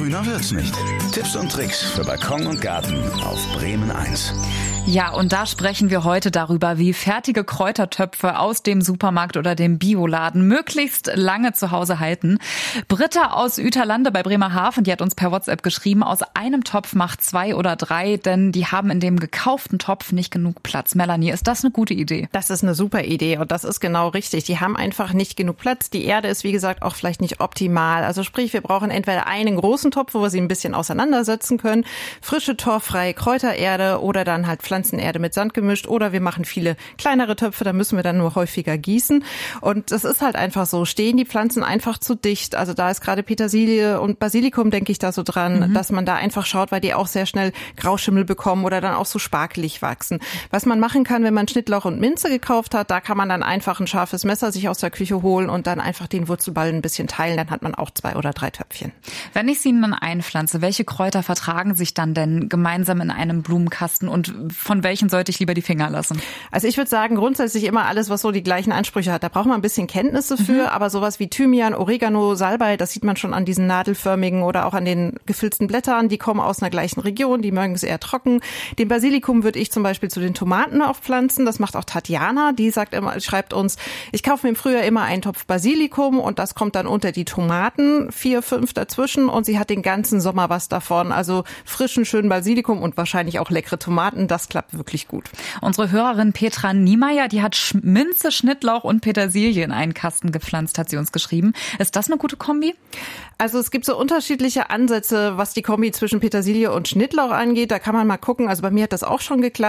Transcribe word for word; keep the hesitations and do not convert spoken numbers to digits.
Grüner wird's nicht. Tipps und Tricks für Balkon und Garten auf Bremen eins. Ja, und da sprechen wir heute darüber, wie fertige Kräutertöpfe aus dem Supermarkt oder dem Bioladen möglichst lange zu Hause halten. Britta aus Ueterlande bei Bremerhaven, die hat uns per WhatsApp geschrieben, aus einem Topf macht zwei oder drei, denn die haben in dem gekauften Topf nicht genug Platz. Melanie, ist das eine gute Idee? Das ist eine super Idee und das ist genau richtig. Die haben einfach nicht genug Platz. Die Erde ist, wie gesagt, auch vielleicht nicht optimal. Also sprich, wir brauchen entweder einen großen Topf, wo wir sie ein bisschen auseinandersetzen können, frische, torffreie Kräutererde oder dann halt Pflanzenerde mit Sand gemischt, oder wir machen viele kleinere Töpfe, da müssen wir dann nur häufiger gießen. Und das ist halt einfach so, stehen die Pflanzen einfach zu dicht. Also da ist gerade Petersilie und Basilikum, denke ich da so dran, mhm. dass man da einfach schaut, weil die auch sehr schnell Grauschimmel bekommen oder dann auch so sparkelig wachsen. Was man machen kann, wenn man Schnittlauch und Minze gekauft hat, da kann man dann einfach ein scharfes Messer sich aus der Küche holen und dann einfach den Wurzelball ein bisschen teilen, dann hat man auch zwei oder drei Töpfchen. Wenn ich sie dann einpflanze, welche Kräuter vertragen sich dann denn gemeinsam in einem Blumenkasten und von welchen sollte ich lieber die Finger lassen? Also ich würde sagen, grundsätzlich immer alles, was so die gleichen Ansprüche hat. Da braucht man ein bisschen Kenntnisse für, mhm. aber sowas wie Thymian, Oregano, Salbei, das sieht man schon an diesen nadelförmigen oder auch an den gefilzten Blättern, die kommen aus einer gleichen Region, die mögen es eher trocken. Den Basilikum würde ich zum Beispiel zu den Tomaten aufpflanzen, das macht auch Tatjana, die sagt immer, schreibt uns, ich kaufe mir im Frühjahr immer einen Topf Basilikum und das kommt dann unter die Tomaten, vier, fünf dazwischen, und sie hat den ganzen Sommer was davon, also frischen, schönen Basilikum und wahrscheinlich auch leckere Tomaten, das klappt wirklich gut. Unsere Hörerin Petra Niemeyer, die hat Minze, Schnittlauch und Petersilie in einen Kasten gepflanzt, hat sie uns geschrieben. Ist das eine gute Kombi? Also es gibt so unterschiedliche Ansätze, was die Kombi zwischen Petersilie und Schnittlauch angeht. Da kann man mal gucken. Also bei mir hat das auch schon geklappt.